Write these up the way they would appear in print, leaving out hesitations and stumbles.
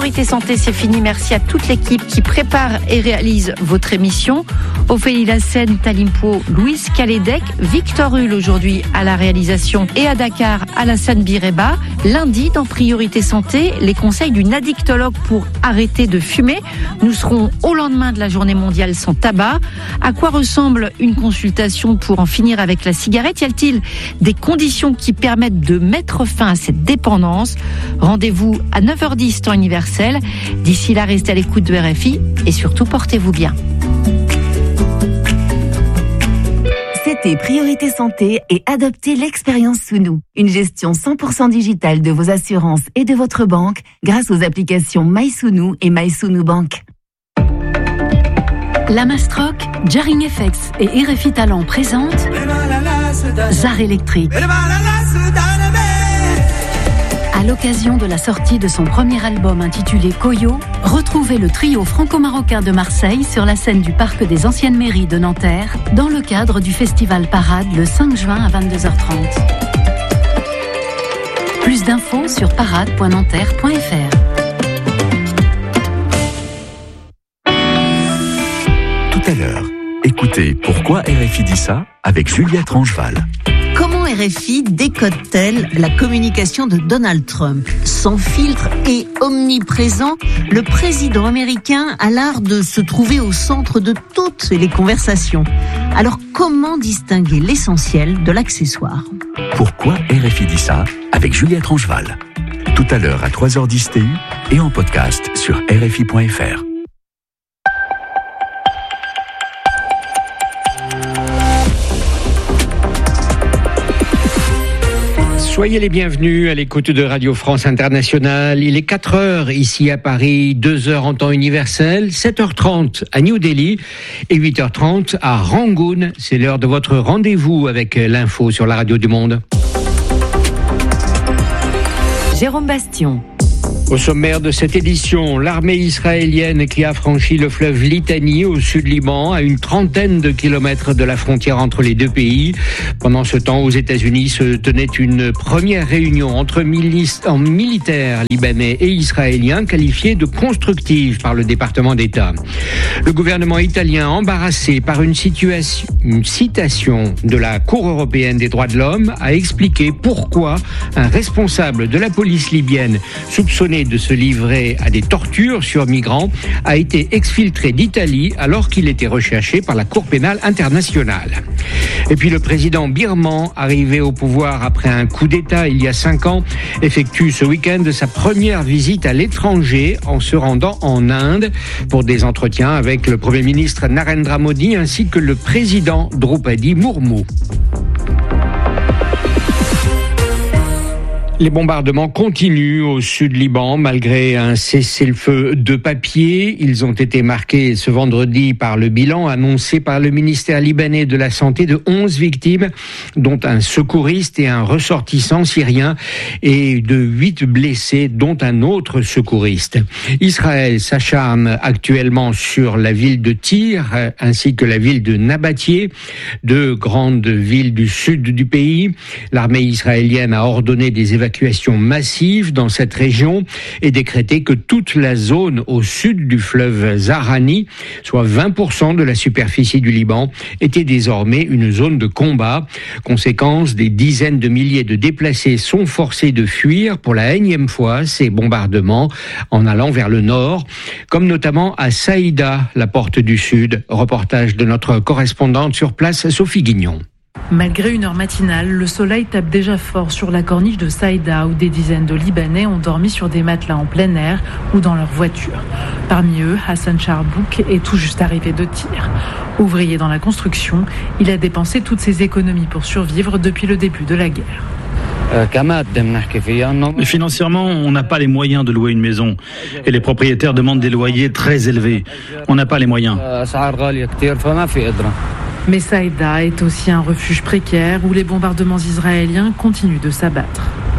Priorité Santé, c'est fini. Merci à toute l'équipe qui prépare et réalise votre émission. Ophélie Lassène, Talimpo, Louise Calédec, Victor Hull aujourd'hui à la réalisation et à Dakar, Alassane Bireba. Lundi, dans Priorité Santé, les conseils d'une addictologue pour arrêter de fumer. Nous serons au lendemain de la journée mondiale sans tabac. À quoi ressemble une consultation pour en finir avec la cigarette ? Y a-t-il des conditions qui permettent de mettre fin à cette dépendance ? Rendez-vous à 9h10 temps universel. D'ici là, restez à l'écoute de RFI et surtout portez-vous bien. C'était Priorité Santé et adoptez l'expérience Sounou. Une gestion 100% digitale de vos assurances et de votre banque grâce aux applications MySounou et MySounou Bank. La Mastroc, Jarring FX et RFI Talent présentent Zar électrique. À l'occasion de la sortie de son premier album intitulé Koyo, retrouvez le trio franco-marocain de Marseille sur la scène du Parc des Anciennes Mairies de Nanterre dans le cadre du festival Parade le 5 juin à 22h30. Plus d'infos sur parade.nanterre.fr. Tout à l'heure, écoutez Pourquoi RFI dit ça avec Juliette Rangeval. Comment RFI décode-t-elle la communication de Donald Trump ? Sans filtre et omniprésent, le président américain a l'art de se trouver au centre de toutes les conversations. Alors comment distinguer l'essentiel de l'accessoire ? Pourquoi RFI dit ça avec Juliette Rangeval. Tout à l'heure à 3h10 TU et en podcast sur RFI.fr. Soyez les bienvenus à l'écoute de Radio France Internationale. Il est 4h ici à Paris, 2h en temps universel, 7h30 à New Delhi et 8h30 à Rangoon. C'est l'heure de votre rendez-vous avec l'info sur la radio du monde. Jérôme Bastion. Au sommaire de cette édition, l'armée israélienne qui a franchi le fleuve Litani au sud Liban, à une trentaine de kilomètres de la frontière entre les deux pays. Pendant ce temps, aux États-Unis se tenait une première réunion entre militaires libanais et israéliens qualifiée de constructive par le département d'État. Le gouvernement italien, embarrassé par une citation de la Cour européenne des droits de l'homme, a expliqué pourquoi un responsable de la police libyenne soupçonné de se livrer à des tortures sur migrants a été exfiltré d'Italie alors qu'il était recherché par la Cour pénale internationale. Et puis le président birman, arrivé au pouvoir après un coup d'État il y a 5 ans, effectue ce week-end sa première visite à l'étranger en se rendant en Inde pour des entretiens avec le Premier ministre Narendra Modi ainsi que le président Draupadi Murmu. Les bombardements continuent au sud Liban malgré un cessez-le-feu de papier. Ils ont été marqués ce vendredi par le bilan annoncé par le ministère libanais de la Santé de 11 victimes, dont un secouriste et un ressortissant syrien, et de 8 blessés, dont un autre secouriste. Israël s'acharne actuellement sur la ville de Tyr ainsi que la ville de Nabatie, deux grandes villes du sud du pays. L'armée israélienne a ordonné des évacuations massives dans cette région et décrété que toute la zone au sud du fleuve Zahrani, soit 20% de la superficie du Liban, était désormais une zone de combat. Conséquence, des dizaines de milliers de déplacés sont forcés de fuir pour la énième fois ces bombardements en allant vers le nord, comme notamment à Saïda, la porte du sud. Reportage de notre correspondante sur place, Sophie Guignon. Malgré une heure matinale, le soleil tape déjà fort sur la corniche de Saïda où des dizaines de Libanais ont dormi sur des matelas en plein air ou dans leur voiture. Parmi eux, Hassan Charbouk est tout juste arrivé de Tyr. Ouvrier dans la construction, il a dépensé toutes ses économies pour survivre depuis le début de la guerre. Financièrement, on n'a pas les moyens de louer une maison et les propriétaires demandent des loyers très élevés. On n'a pas les moyens. Mais Saïda est aussi un refuge précaire où les bombardements israéliens continuent de s'abattre.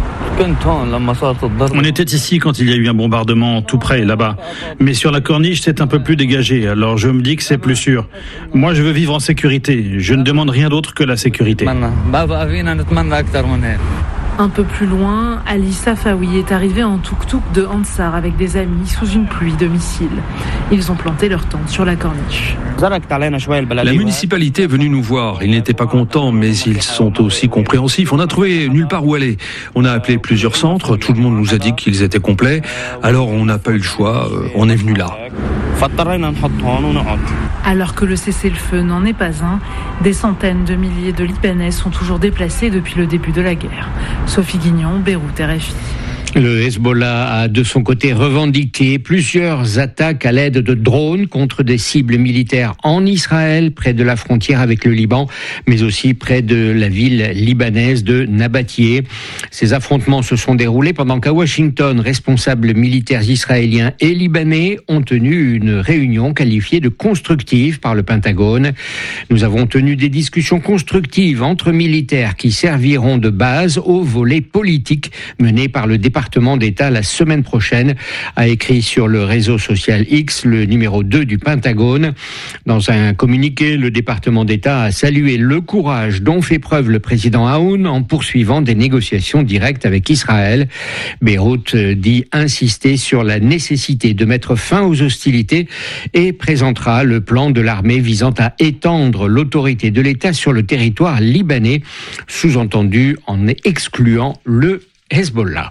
On était ici quand il y a eu un bombardement tout près, là-bas. Mais sur la corniche, c'est un peu plus dégagé, alors je me dis que c'est plus sûr. Moi, je veux vivre en sécurité. Je ne demande rien d'autre que la sécurité. Un peu plus loin, Ali Safawi est arrivé en tuk-tuk de Ansar avec des amis sous une pluie de missiles. Ils ont planté leur tente sur la corniche. La municipalité est venue nous voir. Ils n'étaient pas contents, mais ils sont aussi compréhensifs. On n'a trouvé nulle part où aller. On a appelé plusieurs centres. Tout le monde nous a dit qu'ils étaient complets. Alors on n'a pas eu le choix. On est venu là. Alors que le cessez-le-feu n'en est pas un, des centaines de milliers de Libanais sont toujours déplacés depuis le début de la guerre. Sophie Guignon, Beyrouth, RFI. Le Hezbollah a de son côté revendiqué plusieurs attaques à l'aide de drones contre des cibles militaires en Israël, près de la frontière avec le Liban, mais aussi près de la ville libanaise de Nabatieh. Ces affrontements se sont déroulés pendant qu'à Washington, responsables militaires israéliens et libanais ont tenu une réunion qualifiée de constructive par le Pentagone. Nous avons tenu des discussions constructives entre militaires qui serviront de base au volet politique mené par le département d'État la semaine prochaine, a écrit sur le réseau social X le numéro 2 du Pentagone. Dans un communiqué, le département d'État a salué le courage dont fait preuve le président Aoun en poursuivant des négociations directes avec Israël. Beyrouth dit insister sur la nécessité de mettre fin aux hostilités et présentera le plan de l'armée visant à étendre l'autorité de l'État sur le territoire libanais, sous-entendu en excluant le Hezbollah.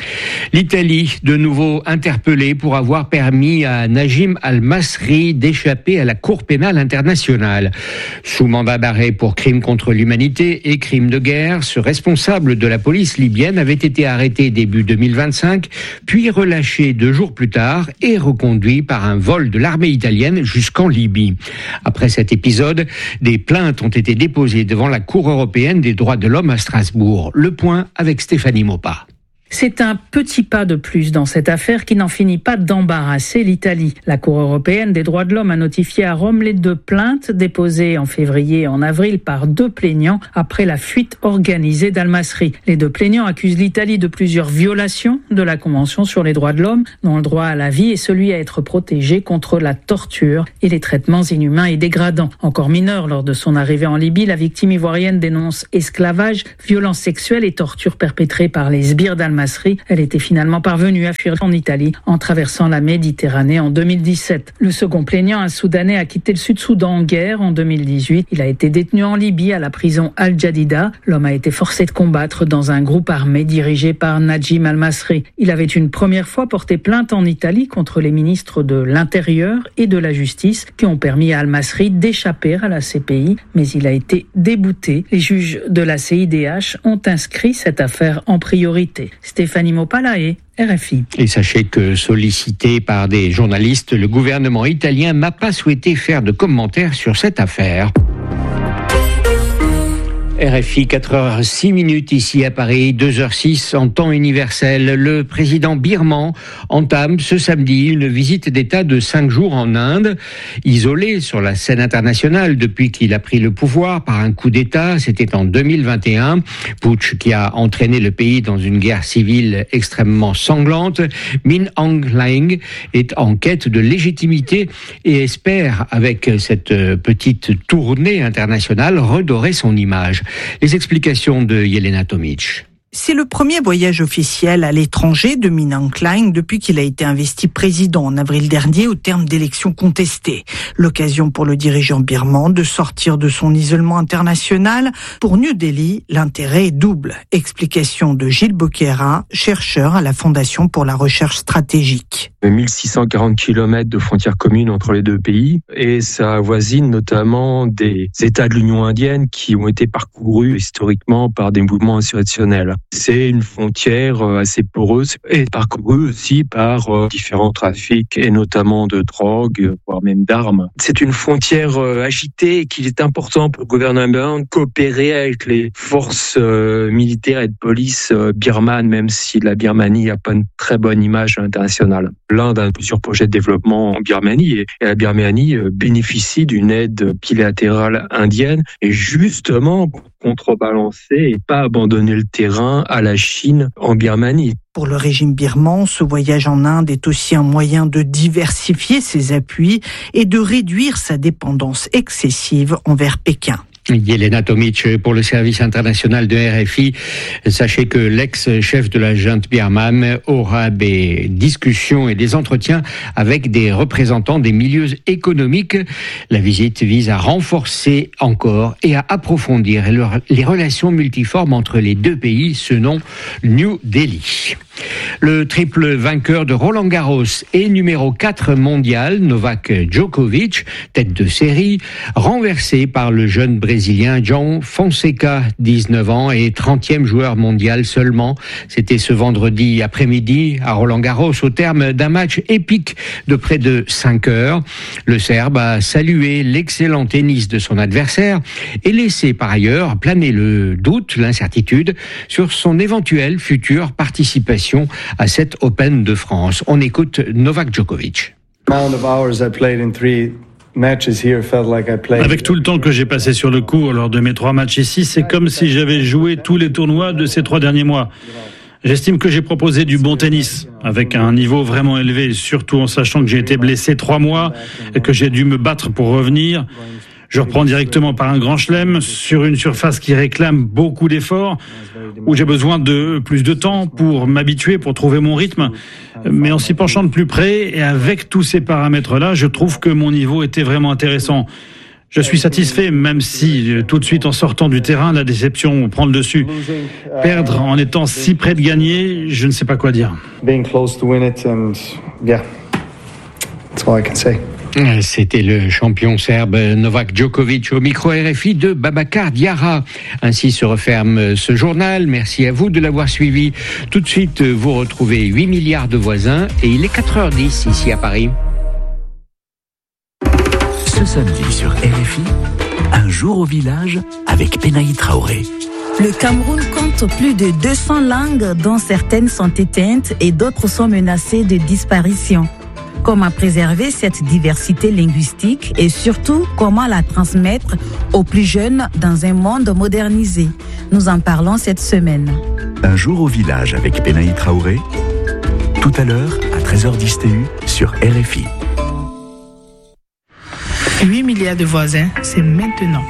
L'Italie, de nouveau interpellée pour avoir permis à Najim al-Masri d'échapper à la Cour pénale internationale. Sous mandat d'arrêt pour crimes contre l'humanité et crimes de guerre, ce responsable de la police libyenne avait été arrêté début 2025, puis relâché 2 jours plus tard et reconduit par un vol de l'armée italienne jusqu'en Libye. Après cet épisode, des plaintes ont été déposées devant la Cour européenne des droits de l'homme à Strasbourg. Le point avec Stéphanie Mopa. C'est un petit pas de plus dans cette affaire qui n'en finit pas d'embarrasser l'Italie. La Cour européenne des droits de l'homme a notifié à Rome les 2 plaintes déposées en février et en avril par 2 plaignants après la fuite organisée d'Al-Masri. Les 2 plaignants accusent l'Italie de plusieurs violations de la Convention sur les droits de l'homme, dont le droit à la vie et celui à être protégé contre la torture et les traitements inhumains et dégradants. Encore mineure lors de son arrivée en Libye, la victime ivoirienne dénonce esclavage, violences sexuelles et tortures perpétrées par les sbires d'Al-Masri. Elle était finalement parvenue à fuir en Italie en traversant la Méditerranée en 2017. Le second plaignant, un Soudanais, a quitté le Sud-Soudan en guerre en 2018. Il a été détenu en Libye à la prison Al-Jadida. L'homme a été forcé de combattre dans un groupe armé dirigé par Najim al-Masri. Il avait une première fois porté plainte en Italie contre les ministres de l'Intérieur et de la Justice qui ont permis à al-Masri d'échapper à la CPI, mais il a été débouté. Les juges de la CIDH ont inscrit cette affaire en priorité. Stéphanie Mopalae, RFI. Et sachez que sollicité par des journalistes, le gouvernement italien n'a pas souhaité faire de commentaires sur cette affaire. RFI, 4h06 ici à Paris, 2h06 en temps universel. Le président birman entame ce samedi une visite d'État de 5 jours en Inde. Isolé sur la scène internationale depuis qu'il a pris le pouvoir par un coup d'État, c'était en 2021. Putsch qui a entraîné le pays dans une guerre civile extrêmement sanglante. Min Aung Hlaing est en quête de légitimité et espère, avec cette petite tournée internationale, redorer son image. Les explications de Yelena Tomic. C'est le premier voyage officiel à l'étranger de Min Aung Hlaing depuis qu'il a été investi président en avril dernier au terme d'élections contestées. L'occasion pour le dirigeant birman de sortir de son isolement international. Pour New Delhi, l'intérêt est double. Explication de Gilles Boquera, chercheur à la Fondation pour la recherche stratégique. 1640 km de frontières communes entre les 2 pays et ça avoisine notamment des États de l'Union indienne qui ont été parcourus historiquement par des mouvements insurrectionnels. C'est une frontière assez poreuse et parcourue aussi par différents trafics et notamment de drogue, voire même d'armes. C'est une frontière agitée et qu'il est important pour le gouvernement de coopérer avec les forces militaires et de police birmanes, même si la Birmanie n'a pas une très bonne image internationale. L'Inde a plusieurs projets de développement en Birmanie et la Birmanie bénéficie d'une aide bilatérale indienne et justement pour contrebalancer et pas abandonner le terrain à la Chine en Birmanie. Pour le régime birman, ce voyage en Inde est aussi un moyen de diversifier ses appuis et de réduire sa dépendance excessive envers Pékin. Yelena Tomic pour le service international de RFI. Sachez que l'ex-chef de la junte birmane aura des discussions et des entretiens avec des représentants des milieux économiques. La visite vise à renforcer encore et à approfondir les relations multiformes entre les deux pays, ce nom New Delhi. Le triple vainqueur de Roland Garros et numéro 4 mondial, Novak Djokovic, tête de série, renversé par le jeune Brésilien João Fonseca, 19 ans et 30e joueur mondial seulement. C'était ce vendredi après-midi à Roland Garros au terme d'un match épique de près de 5 heures. Le Serbe a salué l'excellent tennis de son adversaire et laissé par ailleurs planer le doute, l'incertitude sur son éventuelle future participation à cette Open de France. On écoute Novak Djokovic. Avec tout le temps que j'ai passé sur le court lors de mes 3 matchs ici, c'est comme si j'avais joué tous les tournois de ces 3 derniers mois. J'estime que j'ai proposé du bon tennis, avec un niveau vraiment élevé, surtout en sachant que j'ai été blessé 3 mois et que j'ai dû me battre pour revenir. Je reprends directement par un grand chelem sur une surface qui réclame beaucoup d'efforts, où j'ai besoin de plus de temps pour m'habituer, pour trouver mon rythme. Mais en s'y penchant de plus près et avec tous ces paramètres-là, je trouve que mon niveau était vraiment intéressant. Je suis satisfait, même si tout de suite en sortant du terrain, la déception prend le dessus. Perdre en étant si près de gagner, je ne sais pas quoi dire. C'était le champion serbe Novak Djokovic au micro RFI de Babacar Diarra. Ainsi se referme ce journal. Merci à vous de l'avoir suivi. Tout de suite, vous retrouvez 8 milliards de voisins et il est 4h10 ici à Paris. Ce samedi sur RFI, un jour au village avec Penaï Traoré. Le Cameroun compte plus de 200 langues dont certaines sont éteintes et d'autres sont menacées de disparition. Comment préserver cette diversité linguistique et surtout comment la transmettre aux plus jeunes dans un monde modernisé? Nous en parlons cette semaine. Un jour au village avec Penaï Traoré, tout à l'heure à 13h10 TU sur RFI. 8 milliards de voisins, c'est maintenant.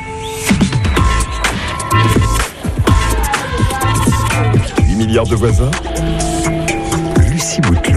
8 milliards de voisins, Lucie Bouteloup.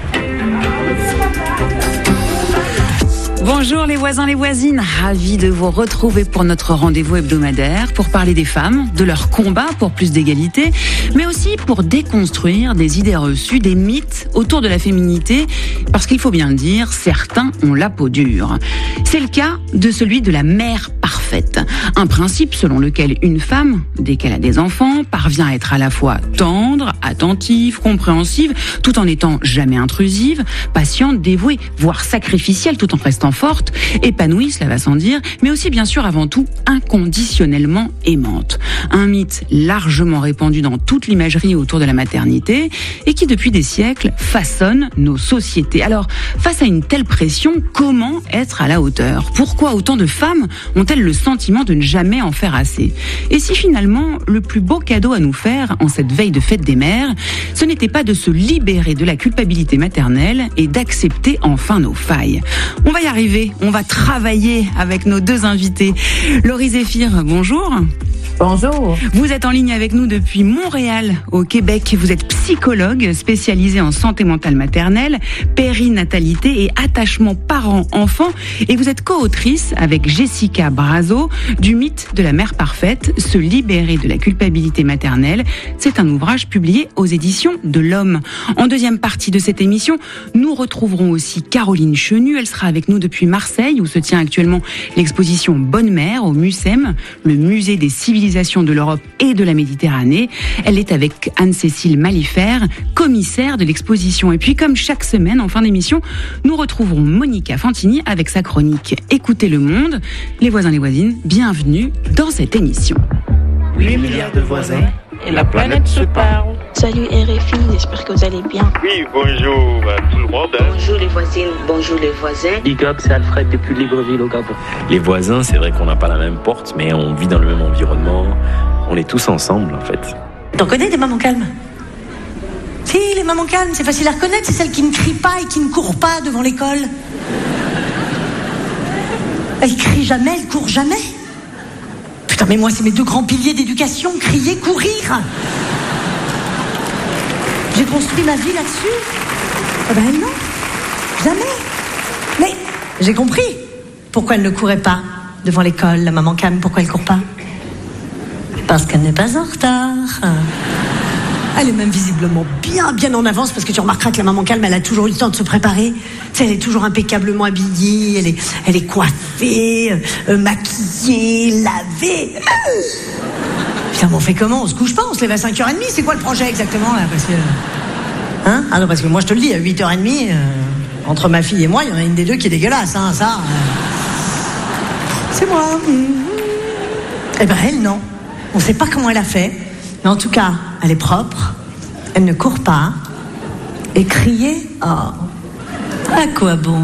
Bonjour les voisins, les voisines, ravis de vous retrouver pour notre rendez-vous hebdomadaire pour parler des femmes, de leur combat pour plus d'égalité, mais aussi pour déconstruire des idées reçues, des mythes autour de la féminité, parce qu'il faut bien le dire, certains ont la peau dure. C'est le cas de celui de la mère parfaite, un principe selon lequel une femme, dès qu'elle a des enfants, parvient à être à la fois tendre, attentive, compréhensive, tout en n'étant jamais intrusive, patiente, dévouée, voire sacrificielle, tout en restant forte, épanouie, cela va sans dire, mais aussi bien sûr avant tout inconditionnellement aimante. Un mythe largement répandu dans toute l'imagerie autour de la maternité et qui depuis des siècles façonne nos sociétés. Alors, face à une telle pression, comment être à la hauteur? Pourquoi autant de femmes ont-elles le sentiment de ne jamais en faire assez? Et si finalement, le plus beau cadeau à nous faire en cette veille de fête des mères, ce n'était pas de se libérer de la culpabilité maternelle et d'accepter enfin nos failles? On va y arriver, on va travailler avec nos deux invités. Laurie Zéphir, bonjour. Bonjour. Vous êtes en ligne avec nous depuis Montréal, au Québec. Vous êtes psychologue spécialisée en santé mentale maternelle, périnatalité et attachement parent-enfant. Et vous êtes co-autrice avec Jessica Brazo du mythe de la mère parfaite, se libérer de la culpabilité maternelle. C'est un ouvrage publié aux éditions de l'Homme. En deuxième partie de cette émission, nous retrouverons aussi Caroline Chenu. Elle sera avec nous depuis Marseille, où se tient actuellement l'exposition Bonne Mère au MUCEM, le musée des civilisations de l'Europe et de la Méditerranée. Elle est avec Anne-Cécile Malifert, commissaire de l'exposition. Et puis, comme chaque semaine, en fin d'émission, nous retrouverons Monica Fantini avec sa chronique Écoutez le monde. Les voisins, les voisines, bienvenue dans cette émission. 8 milliards de voisins et la planète se parle. Salut RFI, j'espère que vous allez bien. Oui, bonjour à tout le monde. Bonjour les voisines, bonjour les voisins. Big up, c'est Alfred depuis Libreville au Gabon. Les voisins, c'est vrai qu'on n'a pas la même porte, mais on vit dans le même environnement. On est tous ensemble, en fait. T'en connais des mamans calmes? Si, les mamans calmes, c'est facile à reconnaître, c'est celles qui ne crient pas et qui ne courent pas devant l'école. Elles crient jamais, elles courent jamais. Putain, mais moi, c'est mes 2 grands piliers d'éducation, crier, courir. J'ai construit ma vie là-dessus. Eh ben non, jamais. Mais j'ai compris pourquoi elle ne courait pas devant l'école, la maman Cam, pourquoi elle court pas. Parce qu'elle n'est pas en retard. Elle est même visiblement bien en avance, parce que tu remarqueras que la maman Calme, elle a toujours eu le temps de se préparer. Tu sais, elle est toujours impeccablement habillée, elle est coiffée, maquillée, lavée. Putain, mais on fait comment? On se couche pas? On se lève à 5h30? C'est quoi le projet exactement là? Parce que... Hein? Ah non, parce que moi je te le dis, à 8h30, entre ma fille et moi, il y en a une des 2 qui est dégueulasse, hein, ça. C'est moi. Eh ben elle, non. On sait pas comment elle a fait. Mais en tout cas, elle est propre, elle ne court pas, et crier, oh, à quoi bon?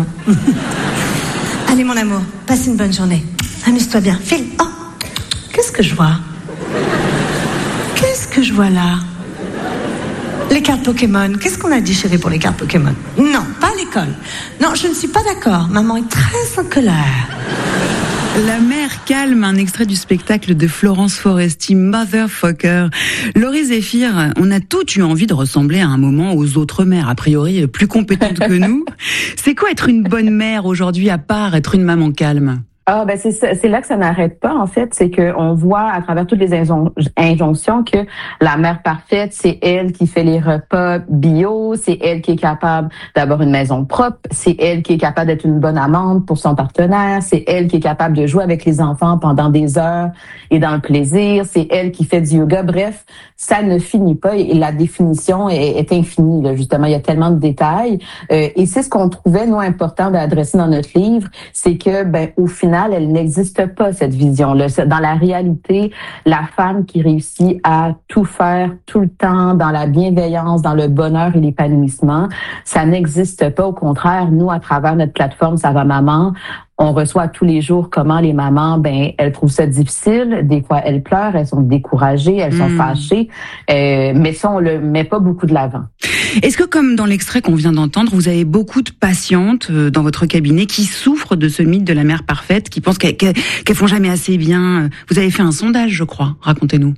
Allez mon amour, passe une bonne journée, amuse-toi bien, file. Oh, qu'est-ce que je vois? Qu'est-ce que je vois là? Les cartes Pokémon, qu'est-ce qu'on a dit chérie pour les cartes Pokémon? Non, pas à l'école. Non, je ne suis pas d'accord, maman est très en colère. La mère calme, un extrait du spectacle de Florence Foresti, Motherfucker. Laurie Zéphir, on a toutes eu envie de ressembler à un moment aux autres mères, a priori plus compétentes que nous. C'est quoi être une bonne mère aujourd'hui, à part être une maman calme? Ah, ben c'est là que ça n'arrête pas, en fait. C'est que on voit à travers toutes les injonctions que la mère parfaite, c'est elle qui fait les repas bio, c'est elle qui est capable d'avoir une maison propre, c'est elle qui est capable d'être une bonne amante pour son partenaire, c'est elle qui est capable de jouer avec les enfants pendant des heures et dans le plaisir, c'est elle qui fait du yoga. Bref, ça ne finit pas et la définition est infinie, là. Justement, il y a tellement de détails. Et c'est ce qu'on trouvait, nous, important d'adresser dans notre livre, c'est que, ben, au final, elle n'existe pas, cette vision-là. Dans la réalité, la femme qui réussit à tout faire tout le temps dans la bienveillance, dans le bonheur et l'épanouissement, ça n'existe pas. Au contraire, nous, à travers notre plateforme Ça va maman, on reçoit tous les jours comment les mamans, ben, elles trouvent ça difficile. Des fois, elles pleurent, elles sont découragées, elles sont fâchées. Mais ça, on le met pas beaucoup de l'avant. Est-ce que, comme dans l'extrait qu'on vient d'entendre, vous avez beaucoup de patientes dans votre cabinet qui souffrent de ce mythe de la mère parfaite, qui pensent qu'elles font jamais assez bien? Vous avez fait un sondage, je crois. Racontez-nous.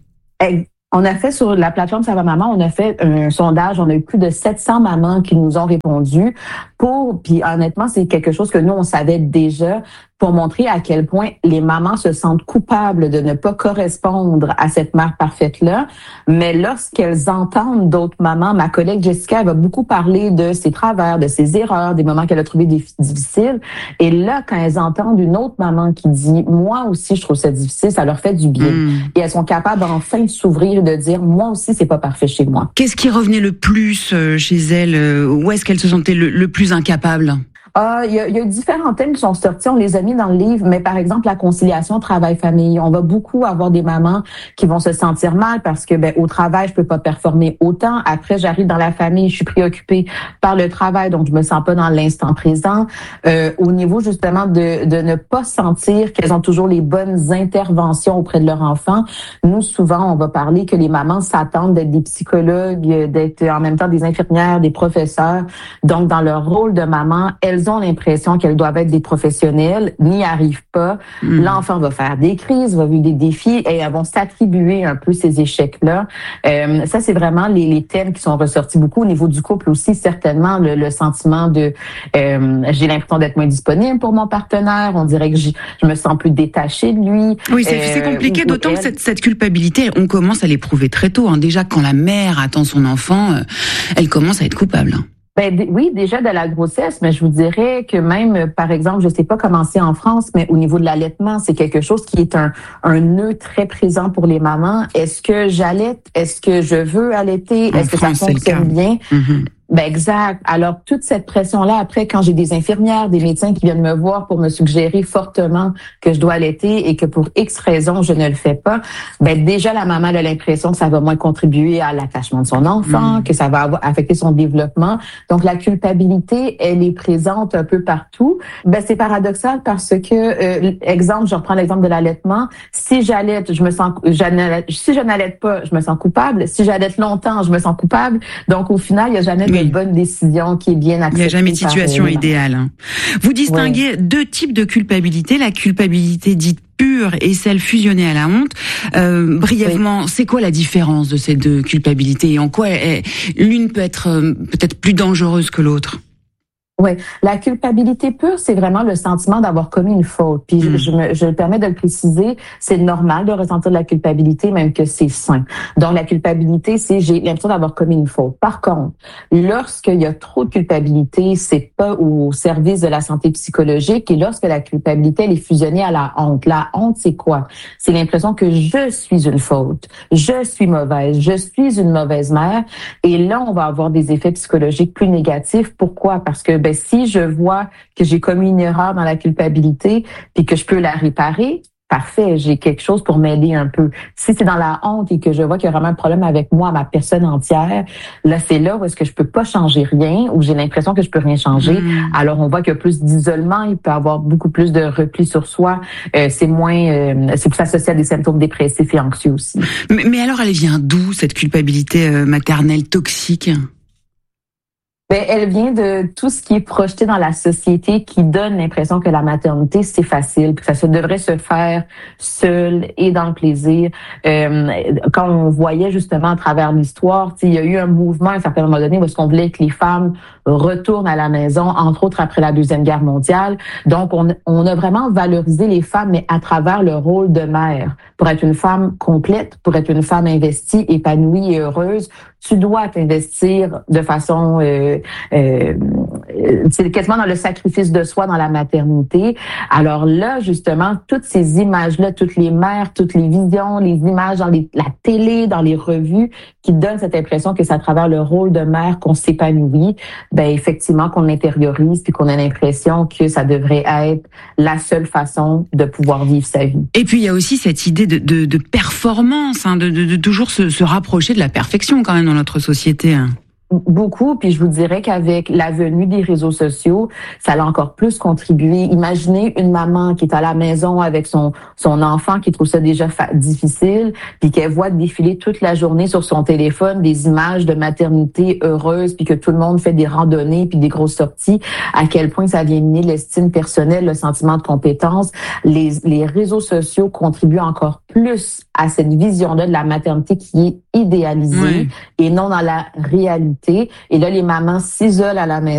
On a fait sur la plateforme Ça va maman, on a fait un sondage, on a eu plus de 700 mamans qui nous ont répondu puis honnêtement, c'est quelque chose que nous, on savait déjà, pour montrer à quel point les mamans se sentent coupables de ne pas correspondre à cette mère parfaite-là. Mais lorsqu'elles entendent d'autres mamans, ma collègue Jessica, elle va beaucoup parler de ses travers, de ses erreurs, des moments qu'elle a trouvés difficiles. Et là, quand elles entendent une autre maman qui dit « Moi aussi, je trouve ça difficile », ça leur fait du bien. Et elles sont capables enfin de s'ouvrir et de dire « Moi aussi, c'est pas parfait chez moi ». Qu'est-ce qui revenait le plus chez elles? Où est-ce qu'elles se sentaient le plus incapables? Il y a différents thèmes qui sont sortis, on les a mis dans le livre, mais par exemple, la conciliation travail-famille. On va beaucoup avoir des mamans qui vont se sentir mal parce que, ben, au travail, je peux pas performer autant. Après, j'arrive dans la famille, je suis préoccupée par le travail, donc je me sens pas dans l'instant présent. Au niveau, justement, de ne pas sentir qu'elles ont toujours les bonnes interventions auprès de leur enfant. Nous, souvent, on va parler que les mamans s'attendent d'être des psychologues, d'être en même temps des infirmières, des professeurs. Donc, dans leur rôle de maman, elles ont l'impression qu'elles doivent être des professionnels, n'y arrivent pas. L'enfant va faire des crises, va vivre des défis et elles vont s'attribuer un peu ces échecs-là. Ça, c'est vraiment les thèmes qui sont ressortis beaucoup. Au niveau du couple aussi, certainement, le sentiment de j'ai l'impression d'être moins disponible pour mon partenaire. On dirait que je me sens plus détachée de lui. Oui, c'est compliqué, d'autant que cette culpabilité, on commence à l'éprouver très tôt. Déjà, quand la mère attend son enfant, elle commence à être coupable. Oui, déjà de la grossesse, mais je vous dirais que même, par exemple, je sais pas comment c'est en France, mais au niveau de l'allaitement, c'est quelque chose qui est un nœud très présent pour les mamans. Est-ce que j'allaite? Est-ce que je veux allaiter? Est-ce que ça fonctionne bien? Ben exact. Alors, toute cette pression-là, après, quand j'ai des infirmières, des médecins qui viennent me voir pour me suggérer fortement que je dois allaiter et que pour X raisons, je ne le fais pas, ben déjà, la maman a l'impression que ça va moins contribuer à l'attachement de son enfant, que ça va affecter son développement. Donc, la culpabilité, elle est présente un peu partout. Ben, c'est paradoxal parce que, exemple, je reprends l'exemple de l'allaitement. Si j'allaite, si je n'allaite pas, je me sens coupable. Si j'allaite longtemps, je me sens coupable. Donc, au final, il n'y a jamais de bonne décision qui est bien acceptée. Il n'y a jamais de situation idéale. Vous distinguez deux types de culpabilité, la culpabilité dite pure et celle fusionnée à la honte. Brièvement, c'est quoi la différence de ces deux culpabilités et en quoi l'une peut être peut-être plus dangereuse que l'autre? Oui, la culpabilité pure, c'est vraiment le sentiment d'avoir commis une faute. Puis je me permets de le préciser, c'est normal de ressentir de la culpabilité, même que c'est sain. Donc la culpabilité, c'est j'ai l'impression d'avoir commis une faute. Par contre, lorsqu'il y a trop de culpabilité, c'est pas au service de la santé psychologique. Et lorsque la culpabilité elle est fusionnée à la honte, la honte, c'est quoi? C'est l'impression que je suis une faute, je suis mauvaise, je suis une mauvaise mère. Et là, on va avoir des effets psychologiques plus négatifs. Pourquoi? Parce que si je vois que j'ai commis une erreur dans la culpabilité puis que je peux la réparer, parfait, j'ai quelque chose pour m'aider un peu. Si c'est dans la honte et que je vois qu'il y a vraiment un problème avec moi, ma personne entière, là, c'est là où est-ce que je peux pas changer rien, où j'ai l'impression que je peux rien changer. Alors, on voit qu'il y a plus d'isolement, il peut y avoir beaucoup plus de repli sur soi. C'est plus associé à des symptômes dépressifs et anxieux aussi. Mais alors, elle vient d'où, cette culpabilité maternelle toxique? Elle vient de tout ce qui est projeté dans la société qui donne l'impression que la maternité, c'est facile, que ça devrait se faire seul et dans le plaisir. Quand on voyait justement à travers l'histoire, il y a eu un mouvement à un certain moment donné où est-ce qu'on voulait que les femmes retournent à la maison, entre autres après la Deuxième Guerre mondiale. Donc, on a vraiment valorisé les femmes, mais à travers le rôle de mère. Pour être une femme complète, pour être une femme investie, épanouie et heureuse, tu dois t'investir de façon c'est quasiment dans le sacrifice de soi dans la maternité. Alors là, justement, toutes ces images-là, toutes les mères, toutes les visions, les images dans la télé, dans les revues, qui donnent cette impression que c'est à travers le rôle de mère qu'on s'épanouit, effectivement qu'on l'intériorise puis qu'on a l'impression que ça devrait être la seule façon de pouvoir vivre sa vie. Et puis il y a aussi cette idée de performance, de toujours se rapprocher de la perfection quand même dans notre société. Beaucoup, puis je vous dirais qu'avec la venue des réseaux sociaux, ça l'a encore plus contribué. Imaginez une maman qui est à la maison avec son enfant qui trouve ça déjà difficile, puis qu'elle voit défiler toute la journée sur son téléphone des images de maternité heureuse, puis que tout le monde fait des randonnées puis des grosses sorties, à quel point ça vient miner l'estime personnelle, le sentiment de compétence. Les réseaux sociaux contribuent encore plus à cette vision-là de la maternité qui est idéalisée et non dans la réalité. Et là, les mamans s'isolent à la maison